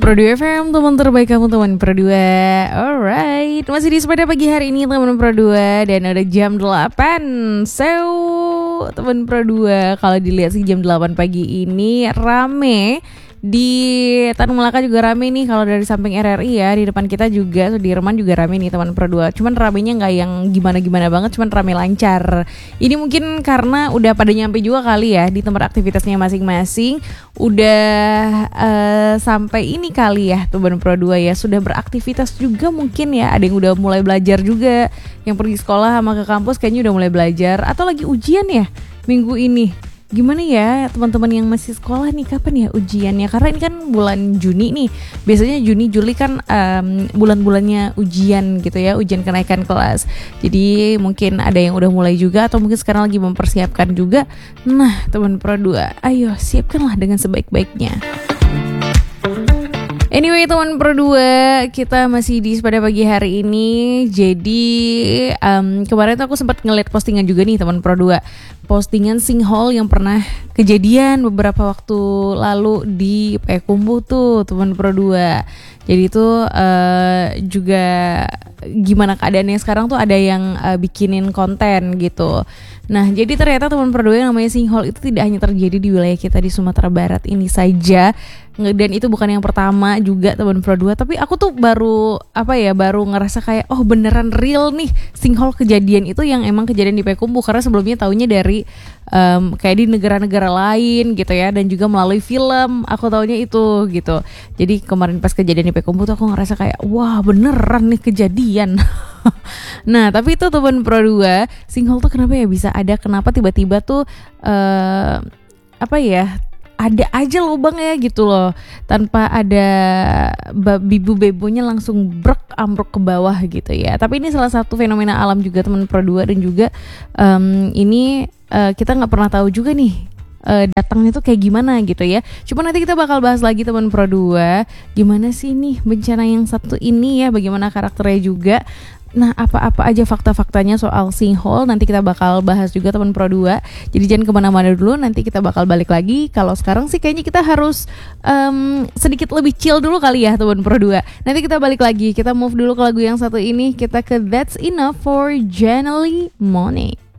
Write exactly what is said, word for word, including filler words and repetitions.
Pro dua F M, teman terbaik kamu teman Pro dua. Alright, masih di sepeda pagi hari ini teman Pro dua. Dan udah jam delapan. So, teman Pro dua, kalau dilihat sih jam delapan pagi ini rame. Di Tanjung Melaka juga rame nih, kalau dari samping R R I ya, di depan kita juga Sudirman juga rame nih teman Pro dua. Cuman ramenya nggak yang gimana-gimana banget, cuman rame lancar. Ini mungkin karena udah pada nyampe juga kali ya di tempat aktivitasnya masing-masing. Udah uh, sampai ini kali ya teman Pro dua ya, sudah beraktivitas juga mungkin ya. Ada yang udah mulai belajar juga, yang pergi sekolah sama ke kampus kayaknya udah mulai belajar, atau lagi ujian ya minggu ini. Gimana ya teman-teman yang masih sekolah nih, kapan ya ujiannya? Karena ini kan bulan Juni nih. Biasanya Juni, Juli kan um, bulan-bulannya ujian gitu ya, ujian kenaikan kelas. Jadi mungkin ada yang udah mulai juga, atau mungkin sekarang lagi mempersiapkan juga. Nah teman Pro dua, ayo siapkanlah dengan sebaik-baiknya. Anyway teman Pro dua, kita masih di sepeda pagi hari ini. Jadi um, kemarin tuh aku sempat ngeliat postingan juga nih teman Pro dua, postingan sinkhole yang pernah kejadian beberapa waktu lalu di Payakumbuh tuh teman Pro dua. Jadi itu uh, juga gimana keadaannya sekarang tuh, ada yang uh, bikinin konten gitu. Nah jadi ternyata teman Pro dua yang namanya sinkhole itu tidak hanya terjadi di wilayah kita di Sumatera Barat ini saja, dan itu bukan yang pertama juga teman Pro dua. Tapi aku tuh baru apa ya baru ngerasa kayak oh beneran real nih sinkhole kejadian itu yang emang kejadian di Payakumbuh. Karena sebelumnya taunya dari um, kayak di negara-negara lain gitu ya, dan juga melalui film aku taunya itu gitu. Jadi kemarin pas kejadian di Payakumbuh tuh aku ngerasa kayak wah beneran nih kejadian. Nah tapi itu teman Pro dua, sinkhole tuh kenapa ya bisa ada, kenapa tiba-tiba tuh uh, apa ya ada aja lubangnya gitu loh, tanpa ada bibu-bebonya langsung brek ambruk ke bawah gitu ya. Tapi ini salah satu fenomena alam juga teman Pro dua, dan juga um, ini uh, kita nggak pernah tahu juga nih Uh, datangnya tuh kayak gimana gitu ya. Cuma nanti kita bakal bahas lagi teman Pro dua, gimana sih nih bencana yang satu ini ya, bagaimana karakternya juga. Nah apa-apa aja fakta-faktanya soal sinkhole nanti kita bakal bahas juga teman Pro dua. Jadi jangan kemana-mana dulu, nanti kita bakal balik lagi. Kalau sekarang sih kayaknya kita harus um, sedikit lebih chill dulu kali ya teman Pro dua. Nanti kita balik lagi, kita move dulu ke lagu yang satu ini. Kita ke That's Enough for Janelle Monáe.